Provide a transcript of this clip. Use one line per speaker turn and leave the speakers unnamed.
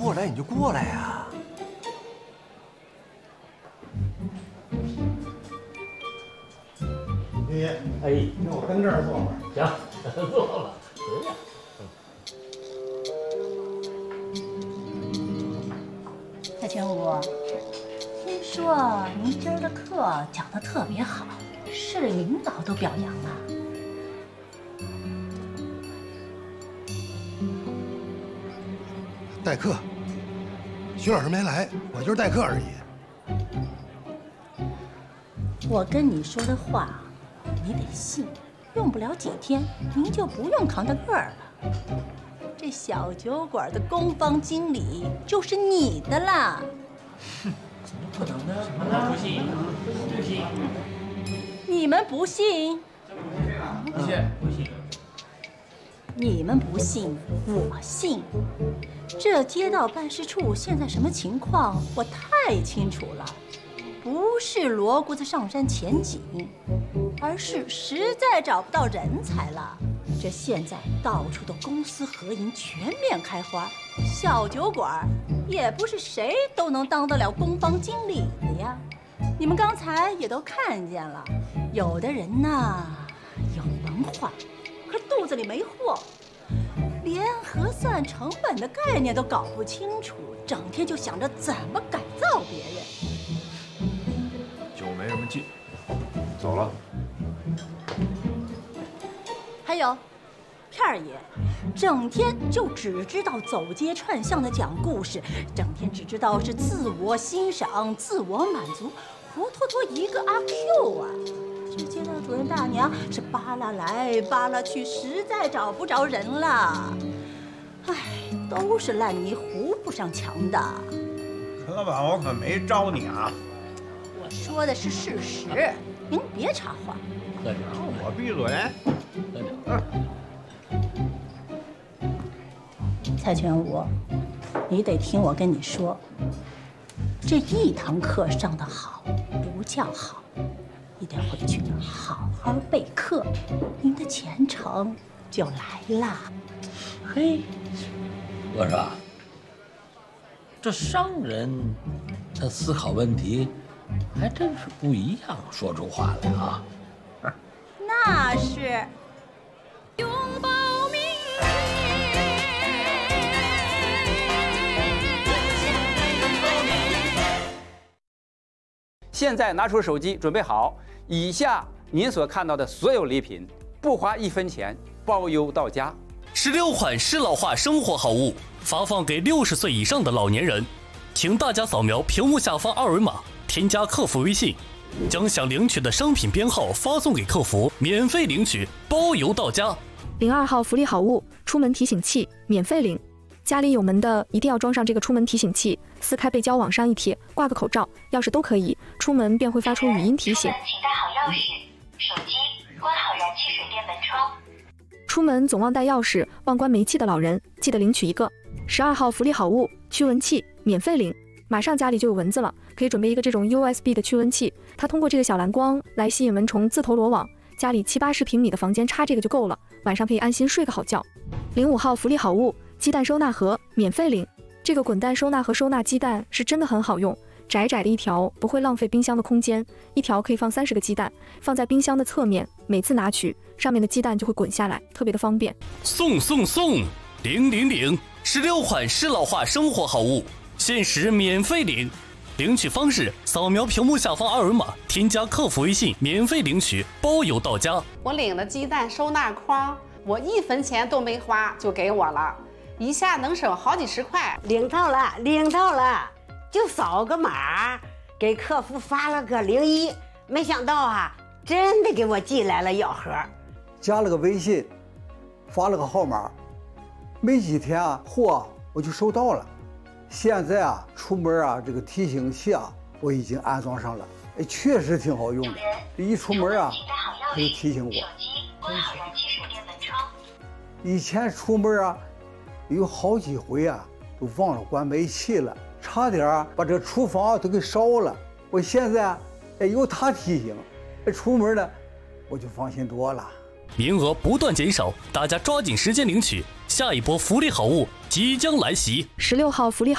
过来你就过来呀。
爷爷，
哎，
那我跟这儿坐会儿。
行，坐吧，随便。
蔡全武，听说您今儿的课讲得特别好，市里领导都表扬了。
代课，徐老师没来，我就是代课而已。
我跟你说的话，你得信，用不了几天，您就不用扛着个儿了。这小酒馆的工坊经理就是你的啦。
怎么可能呢？不信，不信，
你们不信？
不信，不信。
你们不信，我信。这街道办事处现在什么情况，我太清楚了。不是罗姑子上山潜井，而是实在找不到人才了。这现在到处都公私合营，全面开花，小酒馆也不是谁都能当得了工坊经理的呀。你们刚才也都看见了，有的人呐有文化，可肚子里没货，连核算成本的概念都搞不清楚，整天就想着怎么改造别人。
酒没什么劲，走了。
还有，片儿爷，整天就只知道走街串巷的讲故事，整天只知道是自我欣赏、自我满足，活脱脱一个阿 Q 啊！这街道主任大娘是扒拉来扒拉去，实在找不着人了。唉，都是烂泥糊不上墙的。
科吧，我可没招你啊！
我说的是事实，您别插话。
喝点，
我闭嘴。
喝点。
蔡全武，你得听我跟你说，这一堂课上得好不叫好，你得回去好好备课，您的前程就来啦。
嘿，我说，这商人他思考问题还真是不一样，说出话来啊。
那是。
拥抱明
现在拿出手机，准备好。以下您所看到的所有礼品，不花1分钱，包邮到家。
16款适老化生活好物发放给60岁以上的老年人，请大家扫描屏幕下方二维码，添加客服微信，将想领取的商品编号发送给客服，免费领取，包邮到家。
02号福利好物，出门提醒器，免费领。家里有门的一定要装上这个出门提醒器，撕开背胶往上一贴，挂个口罩、钥匙都可以，出门便会发出语音提醒。
请带好钥匙、手机，关好燃气水电门窗。
出门总忘带钥匙、忘关煤气的老人，记得领取一个。12号福利好物，驱蚊器，免费领。马上家里就有蚊子了，可以准备一个这种 USB 的驱蚊器，它通过这个小蓝光来吸引蚊虫自投罗网。家里70-80平米的房间插这个就够了，晚上可以安心睡个好觉。05号福利好物，鸡蛋收纳盒，免费领。这个滚蛋收纳盒收纳鸡蛋是真的很好用，窄窄的一条不会浪费冰箱的空间，一条可以放30个鸡蛋，放在冰箱的侧面，每次拿取上面的鸡蛋就会滚下来，特别的方便。
送000 16款适老化生活好物，限时免费领。领取方式：扫描屏幕下方二维码，添加客服微信，免费领取，包邮到家。
我领了鸡蛋收纳筐，我1分钱都没花就给我了，一下能省好几十块。
领到了，就扫个码，给客服发了个01，没想到啊，真的给我寄来了药盒，
加了个微信，发了个号码，没几天啊，货我就收到了。现在啊，出门啊，这个提醒器啊，我已经安装上了，哎，确实挺好用的。一出门啊，它就提醒我。
关好燃气水电门窗。
以前出门啊，有好几回啊，都忘了关煤气了，差点啊把这厨房都给烧了。我现在哎有它提醒，哎出门呢我就放心多了。
名额不断减少，大家抓紧时间领取，下一波福利好物即将来袭。
16号福利好